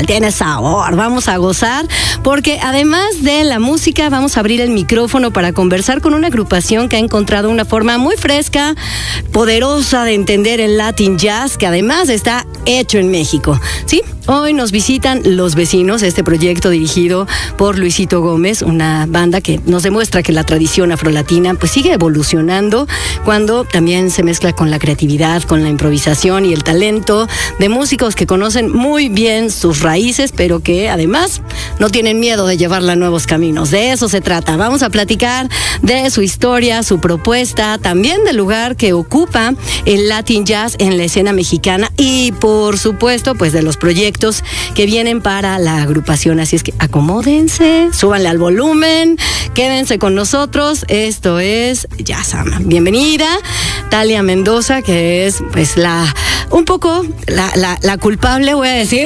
sal, tiene sabor. Vamos a gozar porque además de la música vamos a abrir el micrófono para conversar con una agrupación que ha encontrado una forma muy fresca, poderosa de entender el Latin Jazz, que además está hecho en México. Sí, hoy nos visitan Los Vecinos, este proyecto dirigido por Luisito Gómez, una banda que nos demuestra que la tradición afrolatina pues sigue evolucionando cuando también se mezcla con la creatividad, con la improvisación y el talento de músicos que conocen muy bien sus raíces, pero que además no tienen miedo de llevarla a nuevos caminos. De eso se trata. Vamos a platicar de su historia, su propuesta, también del lugar que ocupa el Latin Jazz en la escena mexicana y por supuesto pues de los proyectos que vienen para la agrupación. Así es que acomódense, súbanle al volumen, quédense con nosotros. Esto es Jazzama. Bienvenida Talia Mendoza, que es pues la culpable, voy a decir,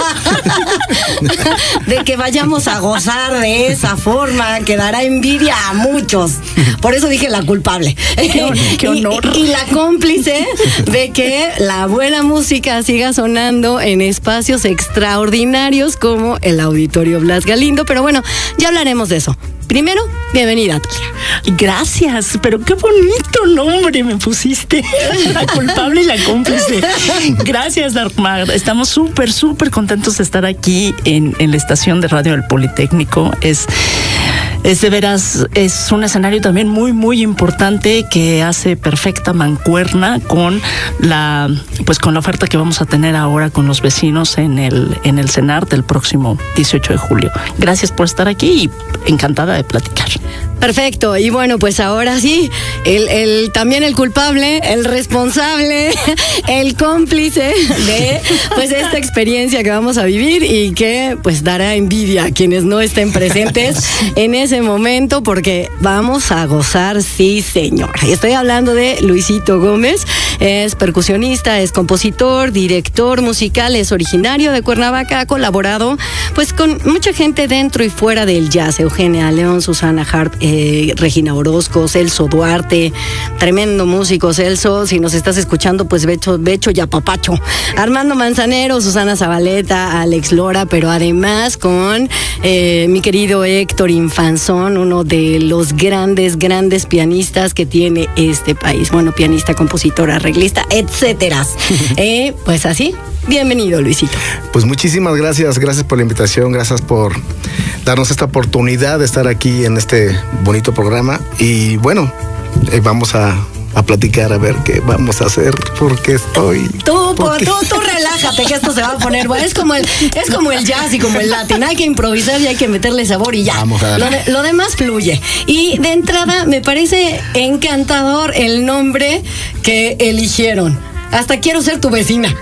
de que vayamos a gozar de esa forma, que dará envidia a muchos. Por eso dije la culpable. Qué honor. Y la cómplice de que la buena música siga sonando en espacios extraordinarios como el Auditorio Blas Galindo. Pero bueno, ya hablaremos de eso. Primero, bienvenida, Talia. Gracias, pero qué bonito nombre me pusiste. La culpable y la cómplice. Gracias, Dagmar. Estamos súper contentos de estar aquí en la estación de radio del Politécnico. Es de veras, es un escenario también muy importante que hace perfecta mancuerna con la oferta que vamos a tener ahora con Los Vecinos en el CENART del próximo 18 de julio. Gracias por estar aquí y encantada de platicar. Perfecto, y bueno, pues ahora sí, también el culpable, el responsable, el cómplice de pues esta experiencia que vamos a vivir y que pues dará envidia a quienes no estén presentes en ese momento, porque vamos a gozar, sí señor. Estoy hablando de Luisito Gómez, es percusionista, es compositor, director musical, es originario de Cuernavaca, ha colaborado pues con mucha gente dentro y fuera del jazz, Eugenia León, Susana Harp, Regina Orozco, Celso Duarte, tremendo músico Celso, si nos estás escuchando pues becho y apapacho, Armando Manzanero, Susana Zabaleta, Alex Lora, pero además con mi querido Héctor Infanzón, uno de los grandes pianistas que tiene este país, bueno, pianista, compositor, arreglista, etcétera. Pues así, bienvenido, Luisito. Pues muchísimas gracias por la invitación, gracias por darnos esta oportunidad de estar aquí en este bonito programa y bueno, vamos a platicar a ver qué vamos a hacer, porque estoy... Tú relájate, que esto se va a poner bueno. Es como el jazz y como el latín, hay que improvisar y hay que meterle sabor y ya. Vamos a ver. Lo demás fluye. Y de entrada me parece encantador el nombre que eligieron. Hasta quiero ser tu vecina.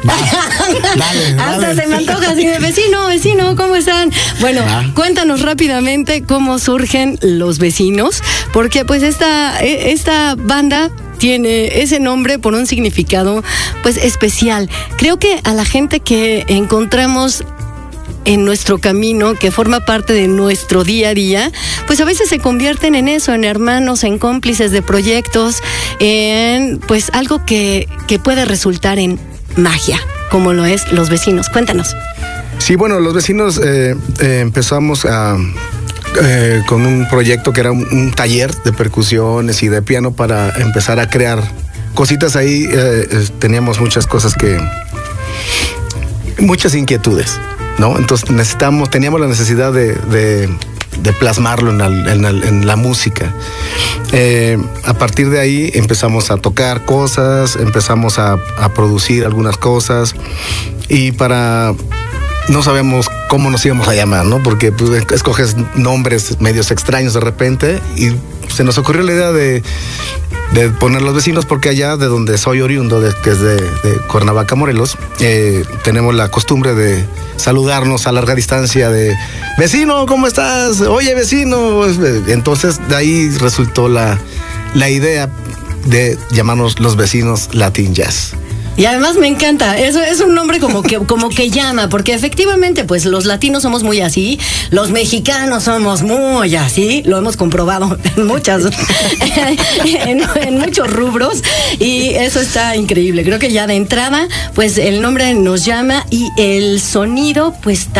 Dale. Hasta se me antoja así de vecino, ¿cómo están? Bueno, cuéntanos rápidamente cómo surgen Los Vecinos, porque pues esta banda tiene ese nombre por un significado pues especial. Creo que a la gente que encontramos en nuestro camino, que forma parte de nuestro día a día, pues a veces se convierten en eso, en hermanos, en cómplices de proyectos, en pues algo que puede resultar en magia, como lo es Los Vecinos. Cuéntanos. Sí, bueno, Los Vecinos empezamos con un proyecto que era un taller de percusiones y de piano para empezar a crear cositas ahí. Teníamos muchas cosas muchas inquietudes, ¿no? Entonces teníamos la necesidad de plasmarlo en la música. A partir de ahí empezamos a tocar cosas, empezamos a producir algunas cosas y no sabemos cómo nos íbamos a llamar, ¿no? Porque pues, escoges nombres medios extraños de repente y se nos ocurrió la idea de poner Los Vecinos, porque allá de donde soy oriundo, que es de Cuernavaca, Morelos, tenemos la costumbre de saludarnos a larga distancia de vecino, ¿cómo estás? Oye, vecino. Entonces de ahí resultó la idea de llamarnos Los Vecinos Latin Jazz. Y además me encanta, eso es un nombre como que llama, porque efectivamente pues los latinos somos muy así, los mexicanos somos muy así, lo hemos comprobado en en muchos rubros y eso está increíble. Creo que ya de entrada pues el nombre nos llama y el sonido pues